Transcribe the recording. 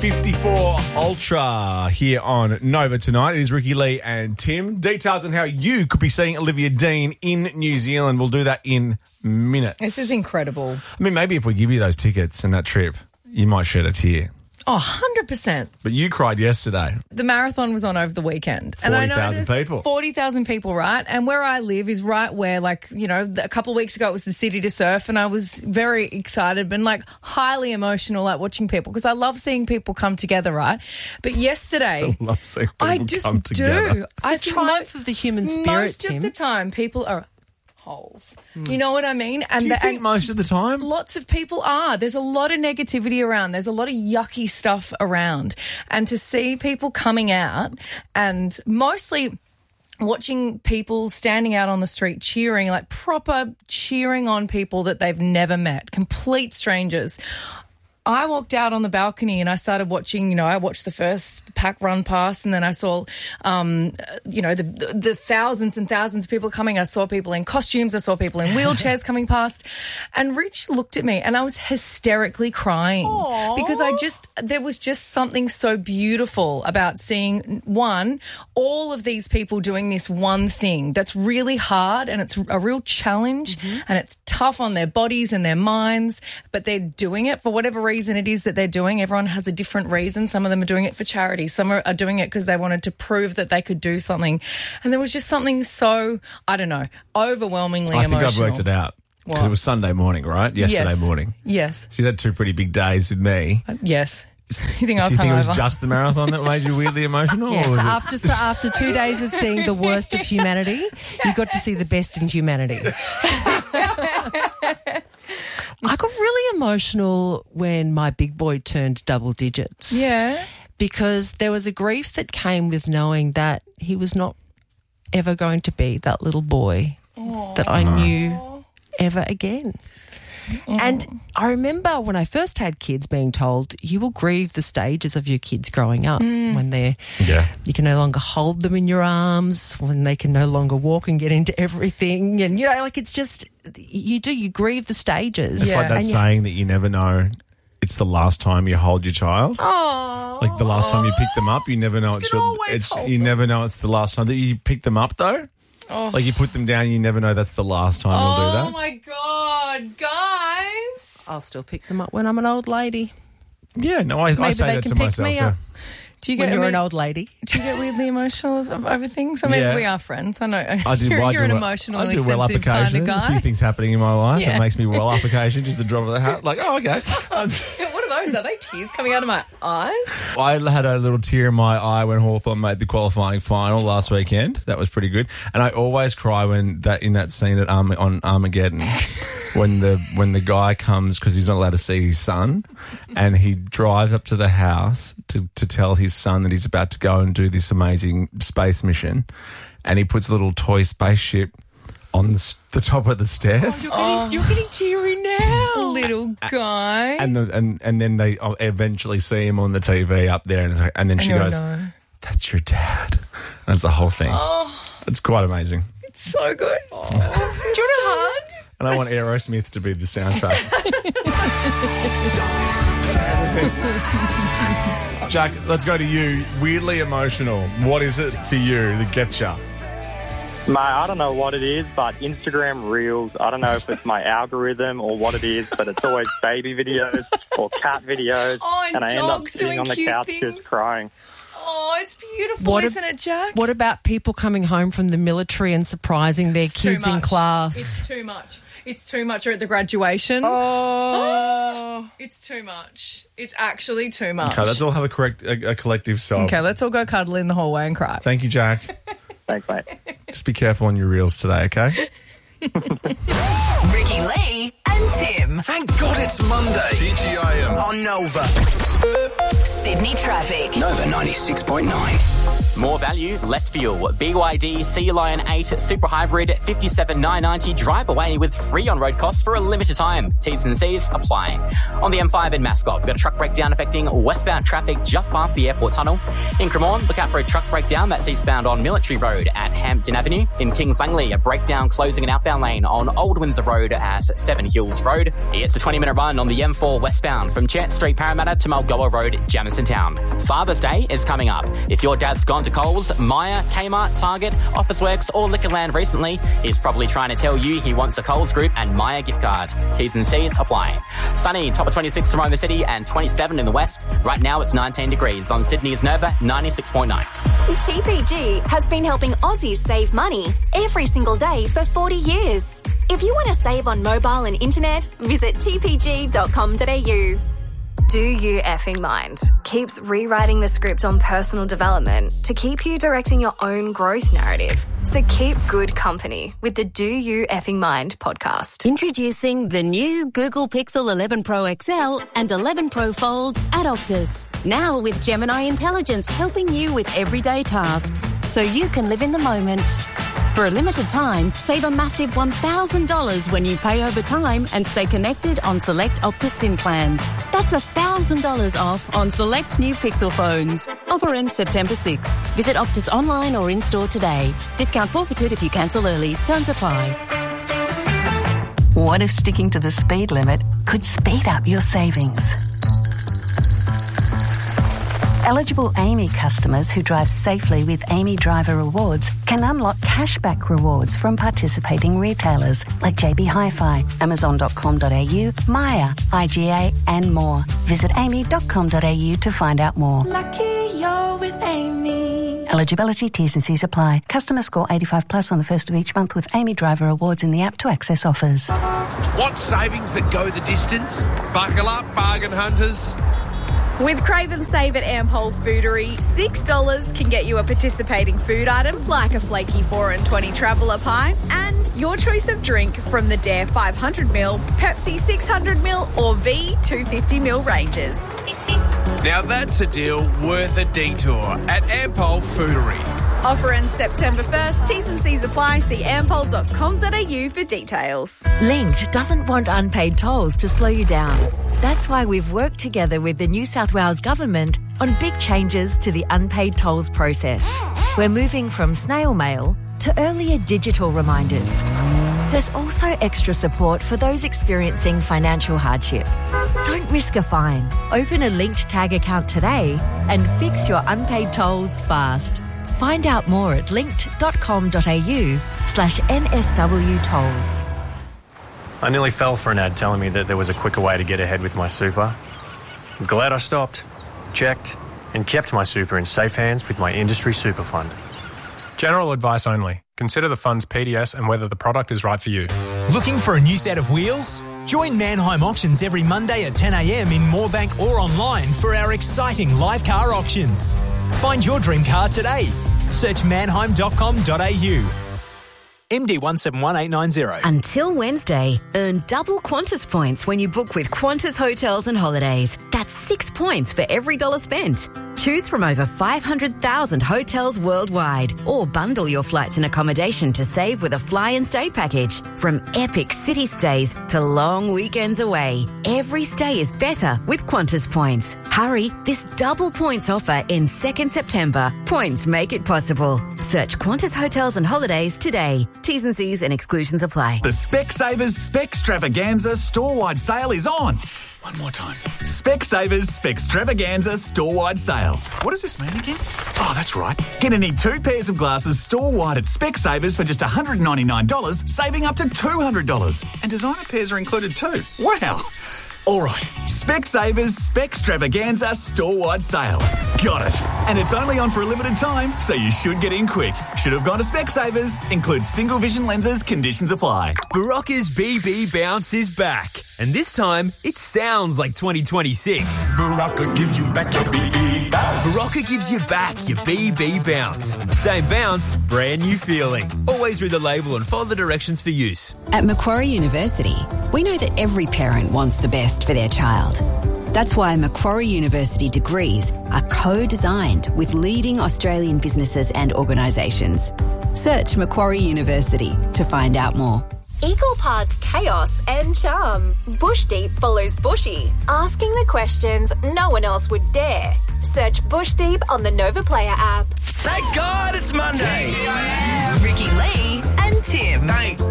A54 Ultra here on Nova tonight. It is Ricky Lee and Tim. Details on how you could be seeing Olivia Dean in New Zealand. We'll do that in minutes. This is incredible. I mean, maybe if we give you those tickets and that trip, you might shed a tear. Oh, 100%. But you cried yesterday. The marathon was on over the weekend. 40,000 people. 40,000 people, right? And where I live is right where, like, you know, a couple of weeks ago it was the city to surf, and I was very excited, but like highly emotional at watching people because I love seeing people come together, right? But yesterday, I love seeing people I just come together. do. I It's the triumph of the human spirit, most Tim. of the time people are holes. You know what I mean? And Do you think most of the time? lots of people are. There's a lot of negativity around. There's a lot of yucky stuff around. And to see people coming out and mostly watching people standing out on the street cheering, like proper cheering on people that they've never met, complete strangers. I walked out on the balcony and I started watching, you know, I watched the first pack run past, and then I saw, you know, the thousands and thousands of people coming. I saw people in costumes. I saw people in wheelchairs coming past. And Rich looked at me and I was hysterically crying. Aww. Because there was just something so beautiful about seeing, one, all of these people doing this one thing that's really hard and it's a real challenge and it's tough on their bodies and their minds, but they're doing it for whatever reason it is that they're doing. Everyone has a different reason. Some of them are doing it for charity. Some are doing it because they wanted to prove that they could do something. And there was just something so, I don't know, overwhelmingly I think emotional. I've worked it out. Because What? it was Sunday morning, right? Yesterday Yes. morning. Yes. So you had two pretty big days with me. Yes. You think I was Do you think it hungover? was just the marathon that made you weirdly emotional? Yes, or was it- after 2 days of seeing the worst of humanity, you got to see the best in humanity. I got really emotional when my big boy turned double digits. Yeah. Because there was a grief that came with knowing that he was not ever going to be that little boy that I knew ever again. And I remember when I first had kids being told, you will grieve the stages of your kids growing up when you can no longer hold them in your arms, when they can no longer walk and get into everything. And, you know, like it's just, you grieve the stages. It's like that And saying that you never know it's the last time you hold your child. Oh. Like the last time you pick them up, you never know can always hold you them. never know it's the last time that you pick them up though. Oh. Like you put them down, you never know that's the last time you'll do that. Oh, my God, guys. I'll still pick them up when I'm an old lady. Yeah, no, I Maybe say they that can to pick myself me too. up. Do you When get you're an old lady. Do you get weirdly emotional over things? I mean, Yeah. we are friends. I know. I do. You're I do an well- emotionally I do well up sensitive occasion. kind of There's a guy. few things happening in my life Yeah. that makes me well up occasion. Just the drop of the hat. Like, oh, okay. What are those? Are they tears coming out of my eyes? I had a little tear in my eye when Hawthorn made the qualifying final last weekend. That was pretty good. And I always cry when in that scene at on Armageddon when the guy comes because he's not allowed to see his son, and he drives up to the house to tell his son that he's about to go and do this amazing space mission, and he puts a little toy spaceship on the top of the stairs. You're getting teary now. Little guy. And then they eventually see him on the TV up there, and then she you'll goes, know. "That's your dad." And it's the whole thing. Oh, It's quite amazing. it's so good. Do you want a hug? And I want Aerosmith to be the soundtrack. Jack, let's go to you. Weirdly emotional. What is it for you that gets you? Mate, I don't know what it is, but Instagram Reels, I don't know if it's my algorithm or what it is, but it's always baby videos or cat videos. Oh, and I end up dogs sitting doing on the cute couch things. just crying. Oh, it's beautiful, isn't it, Jack? What about people coming home from the military and surprising their It's too kids in much. class? It's too much. It's too much. Or at the graduation. Oh. It's too much. It's actually too much. Okay, let's all have a collective sob. Okay, let's all go cuddle in the hallway and cry. Thank you, Jack. Thanks, mate. Just be careful on your reels today, okay? Ricky Lee and Tim. Thank God it's Monday. TGIM on Nova. Sydney traffic. Nova 96.9. More value, less fuel. BYD Sea Lion 8 Super Hybrid 57,990 drive away with free on-road costs for a limited time. T's and C's apply. On the M5 in Mascot, we've got a truck breakdown affecting westbound traffic just past the airport tunnel. In Cremorne, look out for a truck breakdown that's eastbound on Military Road at Hampton Avenue. In Kings Langley, a breakdown closing an outbound lane on Old Windsor Road at Seven Hills Road. It's a 20-minute run on the M4 westbound from Chance Street Parramatta to Mulgoa Road, Jamison Town. Father's Day is coming up. If your dad's gone to Coles, Myer, Kmart, Target, Officeworks or Liquorland recently, he's probably trying to tell you he wants a Coles Group and Myer gift card. T's and C's apply. Sunny, top of 26 tomorrow in the city and 27 in the west. Right now it's 19 degrees on Sydney's Nova, 96.9. TPG has been helping Aussies save money every single day for 40 years. If you want to save on mobile and internet, visit tpg.com.au. Do You Effing Mind keeps rewriting the script on personal development to keep you directing your own growth narrative. So keep good company with the Do You Effing Mind podcast. Introducing the new Google Pixel 11 Pro XL and 11 Pro Fold at Optus. Now with Gemini Intelligence helping you with everyday tasks so you can live in the moment. For a limited time, save a massive $1,000 when you pay over time and stay connected on select Optus SIM plans. That's $1,000 off on select new Pixel phones. Offer ends September 6. Visit Optus online or in-store today. Discount forfeited if you cancel early. Terms apply. What if sticking to the speed limit could speed up your savings? Eligible AAMI customers who drive safely with AAMI Driver Rewards can unlock cashback rewards from participating retailers like JB Hi-Fi, Amazon.com.au, Myer, IGA and more. Visit aami.com.au to find out more. Lucky you're with Amy. Eligibility, T's and C's apply. Customer score 85 plus on the first of each month with AAMI Driver Rewards in the app to access offers. Want savings that go the distance? Buckle up, bargain hunters. With Crave and Save at Ampol Foodery, $6 can get you a participating food item like a flaky 4 and 20 Traveller pie and your choice of drink from the Dare 500ml, Pepsi 600ml or V 250ml ranges. Now that's a deal worth a detour at Ampol Foodery. Offer ends September 1st. T's and C's apply. See ampol.com.au for details. Linked doesn't want unpaid tolls to slow you down. That's why we've worked together with the New South Wales Government on big changes to the unpaid tolls process. We're moving from snail mail to earlier digital reminders. There's also extra support for those experiencing financial hardship. Don't risk a fine. Open a Linked Tag account today and fix your unpaid tolls fast. Find out more at linked.com.au/NSW tolls. I nearly fell for an ad telling me that there was a quicker way to get ahead with my super. I'm glad I stopped, checked, and kept my super in safe hands with my industry super fund. General advice only. Consider the fund's PDS and whether the product is right for you. Looking for a new set of wheels? Join Mannheim Auctions every Monday at 10 a.m. in Moorebank or online for our exciting live car auctions. Find your dream car today. Search mannheim.com.au. MD 171890. Until Wednesday, earn double Qantas points when you book with Qantas Hotels and Holidays. That's 6 points for every $1 spent. Choose from over 500,000 hotels worldwide or bundle your flights and accommodation to save with a fly and stay package. From epic city stays to long weekends away, every stay is better with Qantas points. Hurry, this double points offer ends 2nd September. Points make it possible. Search Qantas Hotels and Holidays today. T's and C's and exclusions apply. The Specsavers Specstravaganza store-wide sale is on. One more time. Specsavers Specstravaganza store-wide sale. What does this mean again? Oh, that's right. Get any 2 pairs of glasses store-wide at Specsavers for just $199, saving up to $200. And designer pairs are included too. Wow. All right, Specsavers Specstravaganza store-wide sale. Got it. And it's only on for a limited time, so you should get in quick. Should have gone to Specsavers. Includes single vision lenses. Conditions apply. Barocca's BB Bounce is back. And this time, it sounds like 2026. Barocca gives you back your BB bounce. Barocca gives you back your BB Bounce. Same bounce, brand new feeling. Always read the label and follow the directions for use. At Macquarie University, we know that every parent wants the best for their child. That's why Macquarie University degrees are co-designed with leading Australian businesses and organisations. Search Macquarie University to find out more. Equal parts chaos and charm. Bush Deep follows Bushy, asking the questions no one else would dare. Search Bush Deep on the Nova Player app. Thank God it's Monday. Ricky Lee and Tim. Hey,